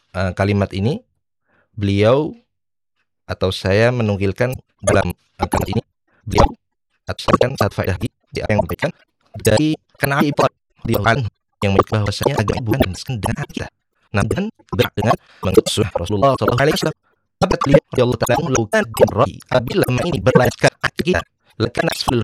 kalimat ini beliau atau saya menukilkan dalam kalimat ini beliau atau satu faedah di apa yang diberikan dari kenal ibad beliau yang menyebut bahwasanya agama bukan sekedar kita, namun bergerak dengan mengikut sunnah Rasulullah Sallallahu Alaihi Wasallam. Sahabat beliau Allah Taala melakukan dimrai apabila ini berlanjutkan kita lekan asfal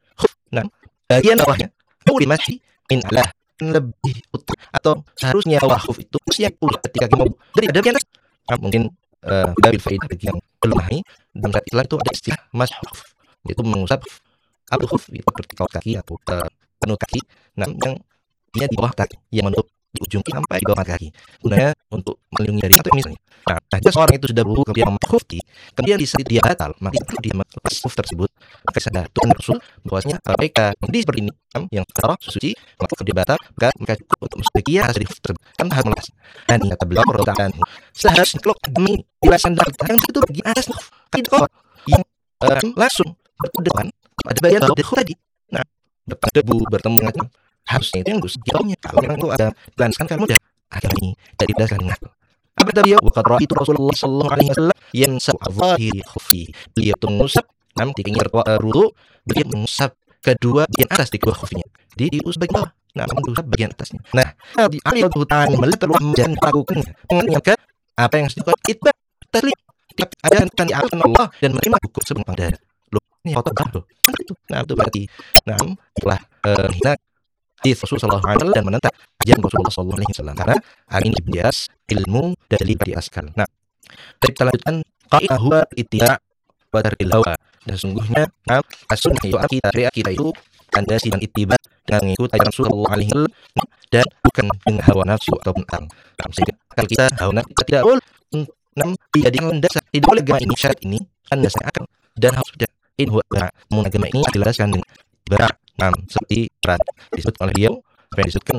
nah bagian bawahnya boleh masih min Allah lebih utama atau seharusnya waquf itu siap pula ketika kita mau dari ada yang mungkin dari faedah bagi yang belum pahami dalam Islam itu ada istilah mashuf, yaitu mengusap al-khuf itu ketika kaki atau penuh kaki, nah yang dia di bawah kaki yang menutup di ujung sampai di bawah kaki, gunanya untuk melindungi dari satu misalnya. Nah, jika seorang itu sudah berwudu kemudian memakai kemudian di saat dia batal, maka dia melepas khuf tersebut, maka sadar Tuhan Rasul bahwasanya mereka mandi seperti ini yang kalau suci maka dia batal, maka cukup untuk sebagian dari khuf tersebut tanpa harus melepas. Dan kata beliau perkataan seharusnya kalau kami dilaksanakan yang itu bagi atas itu yang langsung berdepan pada bagian bawah khuf tadi. Nah, depan debu bertemu dengan harusnya itu yang harus jawabnya. Kalau memang itu ada belanskan kan mudah agar ini tidak dibahaskan dengan apa tadi ya? Waqad ra'aitu Rasulullah sallallahu alaihi wasallam yansab dhahiri khufi. Beliau itu mengusap nanti kenyar wudu, beliau mengusap kedua bagian atas di kedua khufinya. Diusap bagian bawah. Nah, mengusap bagian atasnya. Nah, di alih hutan melihat dan melakukannya. Mengingatkan apa yang disebut itba taslim. Ada kan di Allah dan menerima hukum sebelum pada. Loh, ini kotor banget. Nah, itu berarti telah hina Rasulullah sallallahu alaihi wasallam dan menentang ajaran Rasulullah sallallahu alaihi wasallam karena hari ini bias ilmu dan dilibat di askal. Nah, kita lanjutkan qaidah huwa ittiba' wa tarkil hawa. Dan sungguhnya as-sunnah itu kita itu landasi dan ittiba dengan mengikuti ajaran Rasulullah alaihi wasallam dan bukan dengan hawa nafsu ataupun akal. Sehingga kalau kita hawa nafsu kita tidak boleh dijadikan dasar, tidak boleh agama ini syarat ini kan dasar akal dan harus tidak huwa agama ini dijelaskan dengan berat. Nah, seperti berat disebut oleh beliau apa yang disebutkan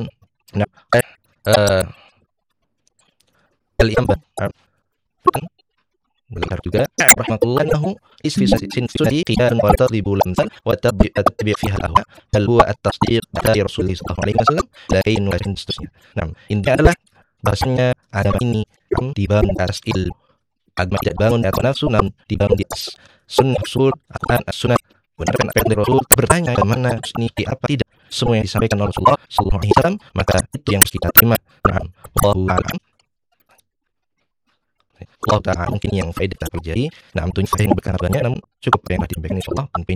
al-imam benar juga rahmatullah anhu isfisin sudi qiyam wa tadribu lamsal wa tabi fiha ahwa hal huwa at-tasdiq dari Rasulullah sallallahu alaihi wasallam lain wa seterusnya. Nah, ini adalah bahasanya agama ini dibangun atas ilmu. Agama tidak dibangun atas nafsu, namun dibangun di atas sunnah Rasul, Al-Quran, as-sunnah. Benarkan apa yang dari Rasul, bertanya bagaimana ini apa tidak, semua yang disampaikan oleh Rasulullah sallallahu alaihi wasallam, maka itu yang harus kita terima. Nah, Allahu a'lam. Allah Ta'ala mungkin yang faedah tak terjadi. Nah, tentunya faedah yang berkata banyak, namun cukup yang disampaikan insyaallah.